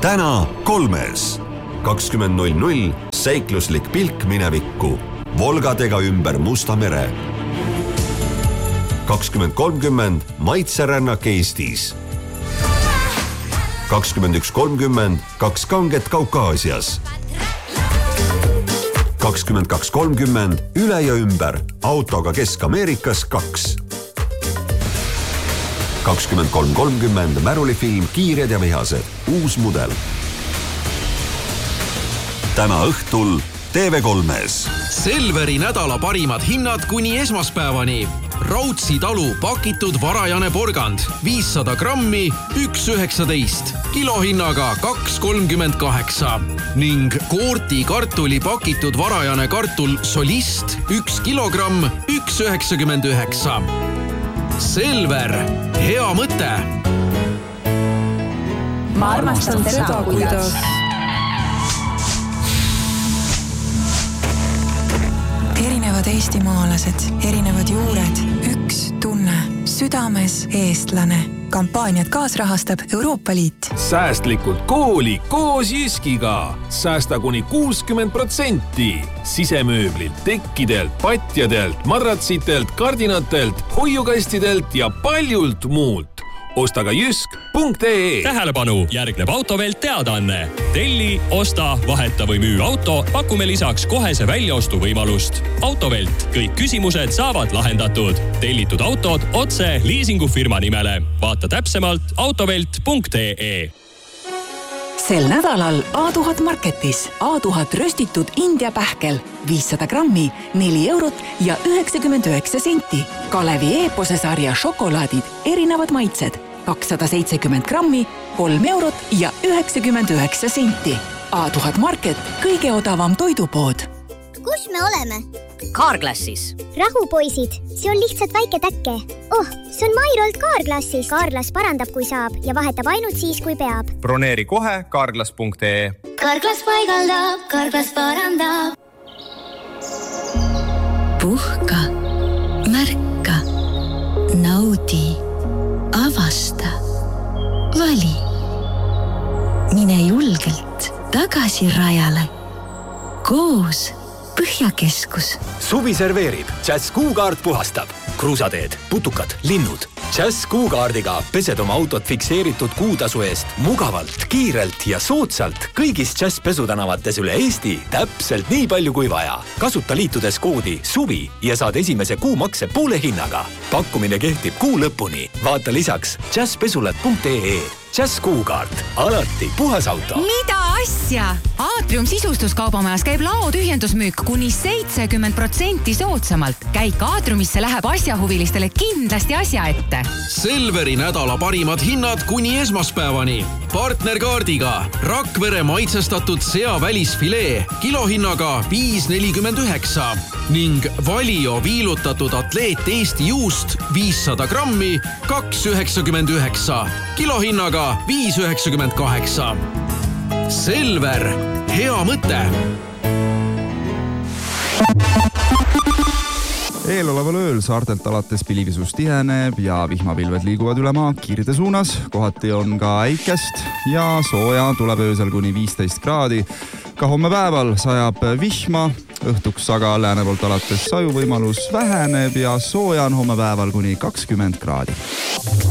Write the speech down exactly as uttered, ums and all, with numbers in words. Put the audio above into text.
täna kolmes. kakskümmend null null seikluslik pilk minevikku. Volgadega ümber Musta mere. kakskümmend kolmkümmend maitserännak Eestis. kakskümmend üks kolmkümmend kaks kanget Kaukaasias. kakskümmend kaks kolmkümmend üle ja ümber autoga Kesk-Ameerikas kaks. kakskümmend kolm kolmkümmend märulifilm Kiired ja vihased, uus mudel. Täna õhtul T V kolmes. Selveri nädala parimad hinnad kuni esmaspäevani. Raudsi talu pakitud varajane porgand viissada grammi üks üheksateist, kilohinnaga kaks kolmkümmend kaheksa ning Koorti kartuli pakitud varajane kartul Solist üks kilogramm üks üheksakümmend üheksa. Selver, hea mõte. Ma armastan seda, kuidas erinevad eestimaalased, erinevad juured, üks tunne, südames eestlane. Kampaaniat kaasrahastab Euroopa Liit. Säästlikult kooli koos Jyskiga. Säästa kuni kuuskümmend protsenti. Sisemööblilt, tekkidelt, patjadelt, madratsitelt, kardinatelt, hoiukastidelt ja paljult muult. Osta ka jysk punkt ee. Tähelepanu, järgneb Autovelt teadaanne. Telli, osta, vaheta või müü auto, pakume lisaks kohese väljaostu võimalust. Autovelt, kõik küsimused saavad lahendatud. Tellitud autod otse liisingufirma nimele. Vaata täpsemalt autovelt punkt ee. Sel nädalal A tuhat marketis A tuhat röstitud India pähkel viissada grammi, neli eurot ja üheksakümmend üheksa senti. Kalevi Eepose sarja šokolaadid, erinevad maitsed, kakssada seitsekümmend grammi, kolm eurot ja üheksakümmend üheksa senti. A tuhat market, kõige odavam toidupood. Kus me oleme? Carglassis. Rahu, poisid, see on lihtsalt väike täkke. Oh, see on Mairolt Carglassis. Carglass parandab, kui saab ja vahetab ainult siis, kui peab. Broneeri kohe carglass punkt ee. Carglass paigaldab, Carglass parandab. Puhka, märka, naudi, avasta, vali. Mine julgelt tagasi rajale. Koos Põhjakeskus. Suvi serveerib, Jazz Kuukaart puhastab. Kruusateed, putukad, linnud. Jazz Kuukaardiga pesed oma autot fikseeritud kuutasu eest mugavalt, kiirelt ja soodsalt kõigis Jazz pesutänavates üle Eesti täpselt nii palju kui vaja. Kasuta liitudes koodi SUVI ja saad esimese kuu makse poole hinnaga. Pakkumine kehtib kuu lõpuni. Vaata lisaks jazz pesulat punkt ee. Jazz Kuukaart. Alati puhas auto. Mida asja? Aatrium sisustuskaubamajas käib laotühjendusmüük kuni seitsekümmend protsenti soodsamalt. Käik Aatriumisse läheb asjahuvilistele kindlasti asja ette. Selveri nädala parimad hinnad kuni esmaspäevani. Partnerkaardiga Rakvere maitsestatud sea välisfilee kilohinnaga viis nelikümmend üheksa ning Valio viilutatud atleet Eesti juust viissada grammi kaks üheksakümmend üheksa, kilohinnaga viis üheksakümmend kaheksa. Selver, hea mõte. Eeloleval ööl saartelt alates pilivisus tiheneb ja vihmapilved liiguvad üle maa Kirde suunas. Kohati on ka äikest ja sooja tuleb öösel kuni viisteist kraadi. Ka homme päeval sajab vihma, õhtuks aga lääne poolt alates saju võimalus väheneb ja sooja on homme päeval kuni kakskümmend kraadi.